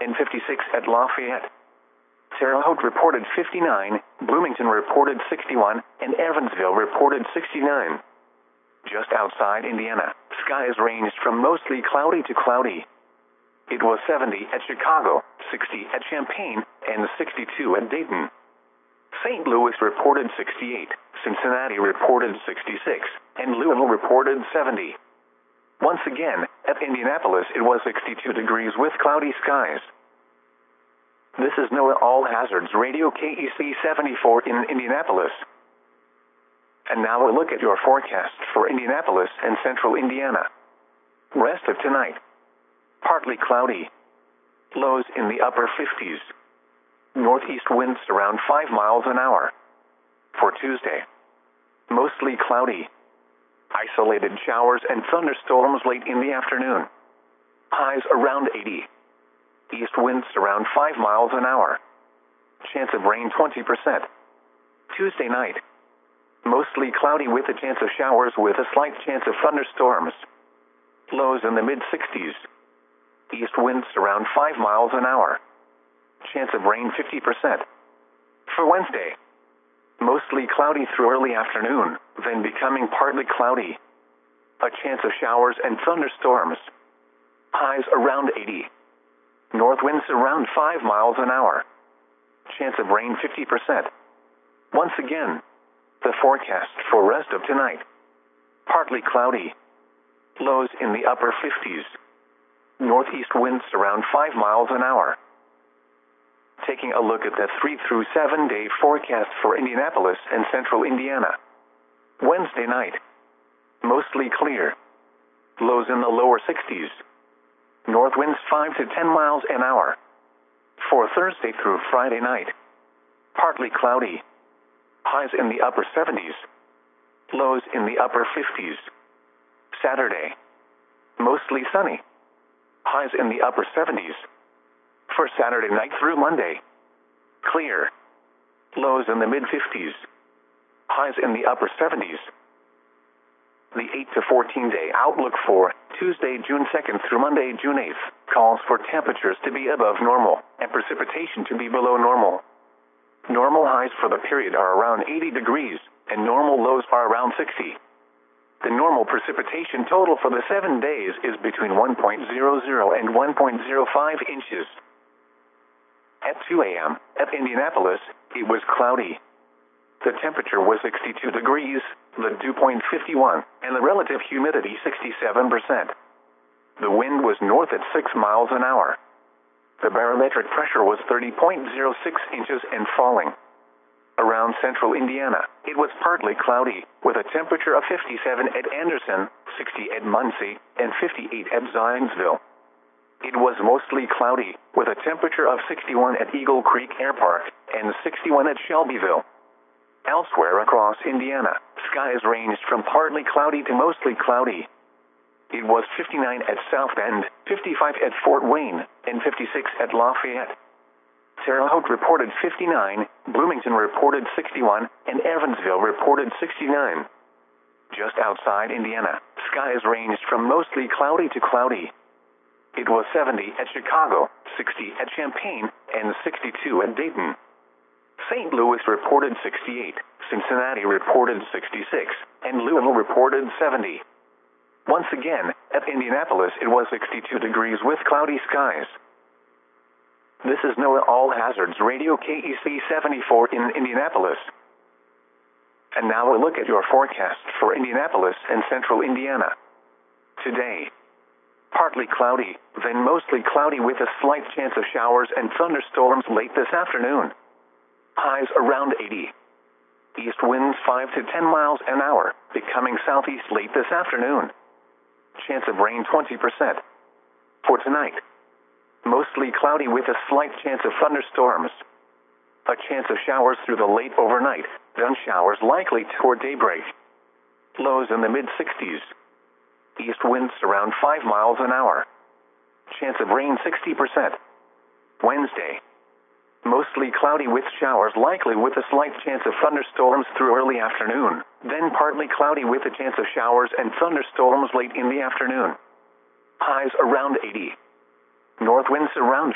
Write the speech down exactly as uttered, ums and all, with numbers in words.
and fifty-six at Lafayette. Terre Haute reported fifty-nine, Bloomington reported sixty-one, and Evansville reported sixty-nine. Just outside Indiana, skies ranged from mostly cloudy to cloudy. It was seventy at Chicago, sixty at Champaign, and sixty-two at Dayton. Saint Louis reported sixty-eight, Cincinnati reported sixty-six, and Louisville reported seventy. Once again, at Indianapolis it was sixty-two degrees with cloudy skies. This is NOAA All Hazards Radio K E C seventy-four in Indianapolis. And now a look at your forecast for Indianapolis and central Indiana. Rest of tonight. Partly cloudy. Lows in the upper fifties. Northeast winds around five miles an hour. For Tuesday. Mostly cloudy. Isolated showers and thunderstorms late in the afternoon. Highs around eighty. East winds around five miles an hour. Chance of rain twenty percent. Tuesday night. Mostly cloudy with a chance of showers with a slight chance of thunderstorms. Lows in the mid-sixties. East winds around five miles an hour. Chance of rain fifty percent. For Wednesday. Mostly cloudy through early afternoon, then becoming partly cloudy. A chance of showers and thunderstorms. Highs around eighty. North winds around five miles an hour. Chance of rain fifty percent. Once again, the forecast for rest of tonight. Partly cloudy. Lows in the upper fifties. Northeast winds around five miles an hour. Taking a look at the three through seven day forecast for Indianapolis and central Indiana. Wednesday night. Mostly clear. Lows in the lower sixties. North winds five to ten miles an hour. For Thursday through Friday night. Partly cloudy. Highs in the upper seventies. Lows in the upper fifties. Saturday. Mostly sunny. Highs in the upper seventies. For Saturday night through Monday. Clear. Lows in the mid-fifties. Highs in the upper seventies. The eight to fourteen day outlook for Tuesday, June second through Monday, June eighth, calls for temperatures to be above normal and precipitation to be below normal. Normal highs for the period are around eighty degrees, and normal lows are around sixty. The normal precipitation total for the seven days is between one point zero zero and one point zero five inches. At two a m, at Indianapolis, it was cloudy. The temperature was sixty-two degrees, the dew point fifty-one, and the relative humidity sixty-seven percent. The wind was north at six miles an hour. The barometric pressure was thirty point zero six inches and falling. Around central Indiana, it was partly cloudy, with a temperature of fifty-seven at Anderson, sixty at Muncie, and fifty-eight at Zionsville. It was mostly cloudy, with a temperature of sixty-one at Eagle Creek Air Park, and sixty-one at Shelbyville. Elsewhere across Indiana, skies ranged from partly cloudy to mostly cloudy. It was fifty-nine at South Bend, fifty-five at Fort Wayne, and fifty-six at Lafayette. Terre Haute reported fifty-nine, Bloomington reported sixty-one, and Evansville reported sixty-nine. Just outside Indiana, skies ranged from mostly cloudy to cloudy. It was seventy at Chicago, sixty at Champaign, and sixty-two at Dayton. Saint Louis reported sixty-eight, Cincinnati reported sixty-six, and Louisville reported seventy. Once again, at Indianapolis it was sixty-two degrees with cloudy skies. This is NOAA All Hazards Radio K E C seventy-four in Indianapolis. And now a look at your forecast for Indianapolis and central Indiana. Today. Partly cloudy, then mostly cloudy with a slight chance of showers and thunderstorms late this afternoon. Highs around eighty. East winds five to ten miles an hour, becoming southeast late this afternoon. Chance of rain twenty percent. For tonight. Mostly cloudy with a slight chance of thunderstorms. A chance of showers through the late overnight, then showers likely toward daybreak. Lows in the mid-sixties. East winds around five miles an hour. Chance of rain sixty percent. Wednesday. Mostly cloudy with showers likely with a slight chance of thunderstorms through early afternoon, then partly cloudy with a chance of showers and thunderstorms late in the afternoon. Highs around eighty. North winds around